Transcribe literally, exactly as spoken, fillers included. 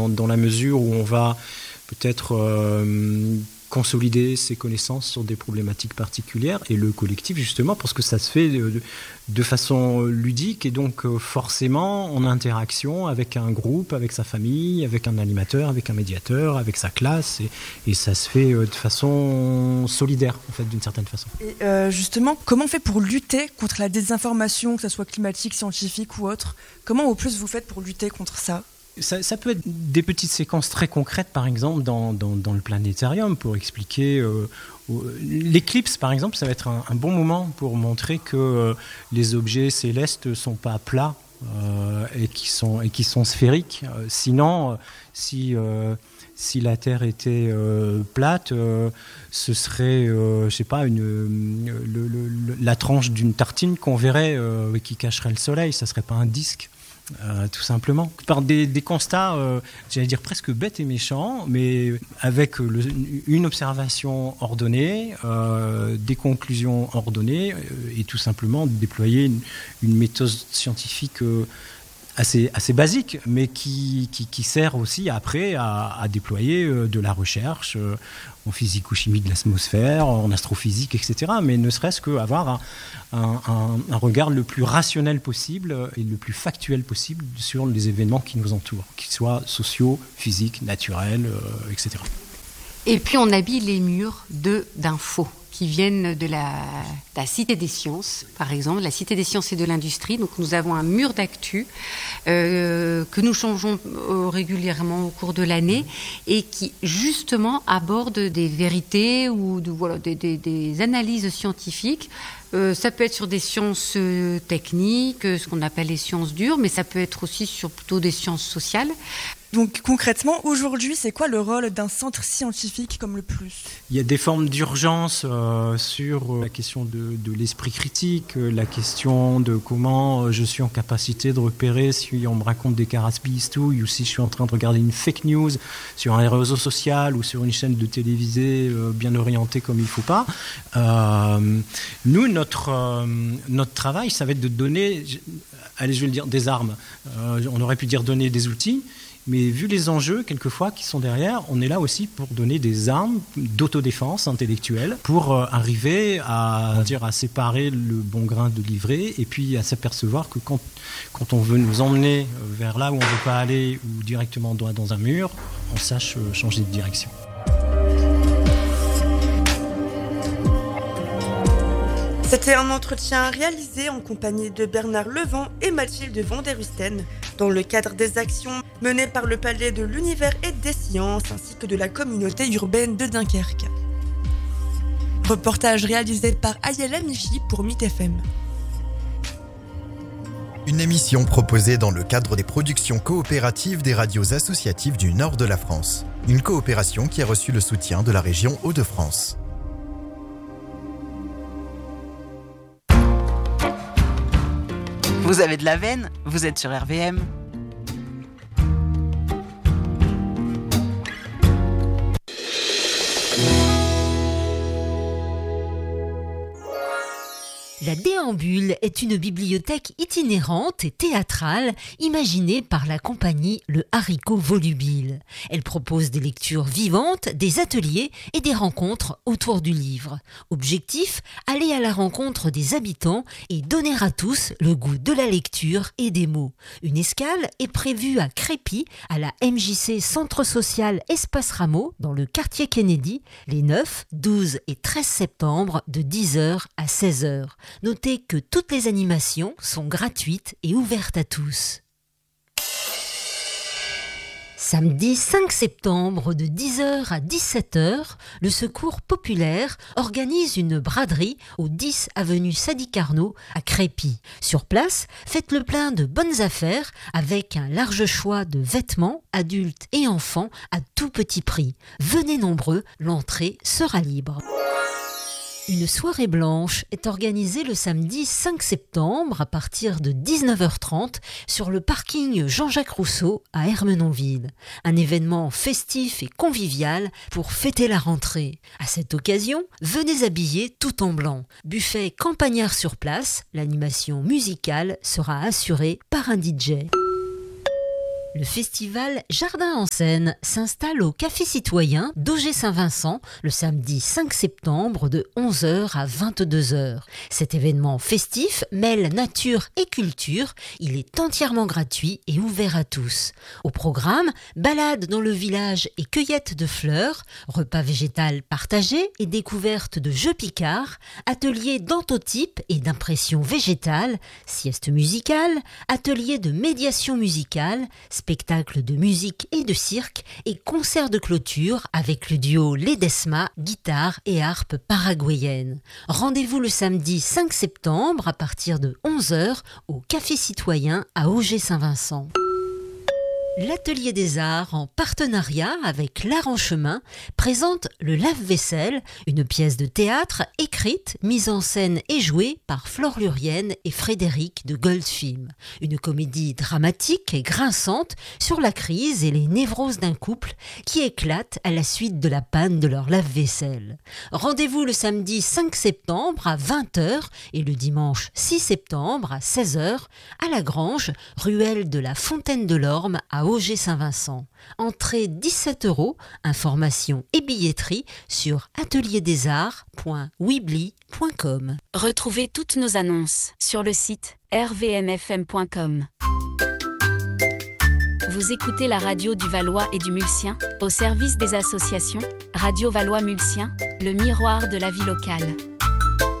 dans, dans la mesure où on va peut-être euh, consolider ses connaissances sur des problématiques particulières, et le collectif justement parce que ça se fait de, de façon ludique et donc euh, forcément en interaction avec un groupe, avec sa famille, avec un animateur, avec un médiateur, avec sa classe, et, et ça se fait euh, de façon solidaire en fait, d'une certaine façon. Et euh, justement, comment on fait pour lutter contre la désinformation, que ce soit climatique, scientifique ou autre? Comment au plus vous faites pour lutter contre ça? Ça, ça peut être des petites séquences très concrètes, par exemple, dans, dans, dans le planétarium, pour expliquer... Euh, l'éclipse, par exemple, ça va être un, un bon moment pour montrer que euh, les objets célestes ne sont pas plats euh, et qui sont, et qui sont sphériques. Euh, sinon, euh, si... Euh, Si la Terre était euh, plate, euh, ce serait, euh, je sais pas, une, le, le, la tranche d'une tartine qu'on verrait euh, qui cacherait le soleil. Ça serait pas un disque, euh, tout simplement. Par des, des constats, euh, j'allais dire presque bêtes et méchants, mais avec le, une observation ordonnée, euh, des conclusions ordonnées, euh, et tout simplement déployer une, une méthode scientifique euh, Assez, assez basique, mais qui, qui, qui sert aussi après à, à déployer euh, de la recherche euh, en physico-chimie de l'atmosphère, en astrophysique, et cetera. Mais ne serait-ce qu'avoir un, un, un, un regard le plus rationnel possible et le plus factuel possible sur les événements qui nous entourent, qu'ils soient sociaux, physiques, naturels, euh, et cetera. Et puis on habille les murs de, d'infos qui viennent de la, de la Cité des Sciences, par exemple, la Cité des Sciences et de l'Industrie. Donc nous avons un mur d'actu euh, que nous changeons euh, régulièrement au cours de l'année et qui justement aborde des vérités ou de, voilà, des, des, des analyses scientifiques. Euh, ça peut être sur des sciences euh, techniques, ce qu'on appelle les sciences dures, mais ça peut être aussi sur plutôt des sciences sociales. Donc concrètement, aujourd'hui, c'est quoi le rôle d'un centre scientifique comme le Plus ? Il y a des formes d'urgence euh, sur la question de, de l'esprit critique, la question de comment je suis en capacité de repérer si on me raconte des carabistouilles ou si je suis en train de regarder une fake news sur un réseau social ou sur une chaîne de télévisée euh, bien orientée comme il ne faut pas. Euh, nous, notre, euh, notre travail, ça va être de donner, allez, je vais le dire, des armes. Euh, on aurait pu dire donner des outils. Mais vu les enjeux, quelquefois, qui sont derrière, on est là aussi pour donner des armes d'autodéfense intellectuelle pour euh, arriver à, dire, à séparer le bon grain de l'ivraie et puis à s'apercevoir que quand, quand on veut nous emmener vers là où on ne veut pas aller ou directement dans, dans un mur, on sache euh, changer de direction. C'était un entretien réalisé en compagnie de Bernard Levent et Mathilde Van der Usten dans le cadre des actions menées par le Palais de l'Univers et des Sciences ainsi que de la communauté urbaine de Dunkerque. Reportage réalisé par Ayala Michi pour Mythe F M. Une émission proposée dans le cadre des productions coopératives des radios associatives du nord de la France. Une coopération qui a reçu le soutien de la région Hauts-de-France. Vous avez de la veine, vous êtes sur R V M. La Déambule est une bibliothèque itinérante et théâtrale imaginée par la compagnie Le Haricot Volubile. Elle propose des lectures vivantes, des ateliers et des rencontres autour du livre. Objectif, aller à la rencontre des habitants et donner à tous le goût de la lecture et des mots. Une escale est prévue à Crépy, à la M J C Centre Social Espace Rameau, dans le quartier Kennedy, les neuf, douze et treize septembre de dix heures à seize heures. Notez que toutes les animations sont gratuites et ouvertes à tous. Samedi cinq septembre de dix heures à dix-sept heures, le Secours Populaire organise une braderie au dix avenue Sadi Carnot à Crépy. Sur place, faites le plein de bonnes affaires avec un large choix de vêtements, adultes et enfants à tout petit prix. Venez nombreux, l'entrée sera libre. Une soirée blanche est organisée le samedi cinq septembre à partir de dix-neuf heures trente sur le parking Jean-Jacques Rousseau à Ermenonville. Un événement festif et convivial pour fêter la rentrée. À cette occasion, venez habillés tout en blanc. Buffet campagnard sur place, l'animation musicale sera assurée par un D J. Le festival Jardin en scène s'installe au Café Citoyen d'Auger-Saint-Vincent le samedi cinq septembre de onze heures à vingt-deux heures. Cet événement festif mêle nature et culture. Il est entièrement gratuit et ouvert à tous. Au programme, balade dans le village et cueillette de fleurs, repas végétal partagé et découverte de jeux picards, ateliers d'anthotype et d'impression végétale, sieste musicale, atelier de médiation musicale, spectacle de musique et de cirque et concert de clôture avec le duo Ledesma, guitare et harpe paraguayenne. Rendez-vous le samedi cinq septembre à partir de onze heures au Café Citoyen à Auger-Saint-Vincent. L'Atelier des Arts, en partenariat avec l'Art en Chemin, présente Le Lave-Vaisselle, une pièce de théâtre écrite, mise en scène et jouée par Flore Lurienne et Frédéric de Goldfilm. Une comédie dramatique et grinçante sur la crise et les névroses d'un couple qui éclate à la suite de la panne de leur lave-vaisselle. Rendez-vous le samedi cinq septembre à vingt heures et le dimanche six septembre à seize heures à la Grange, ruelle de la Fontaine de l'Orme à Auger-Saint-Vincent. Entrée dix-sept euros, information et billetterie sur atelier des arts point weebly point com. Retrouvez toutes nos annonces sur le site r v m f m point com. Vous écoutez la radio du Valois et du Mulsien, au service des associations. Radio Valois Mulsien, le miroir de la vie locale.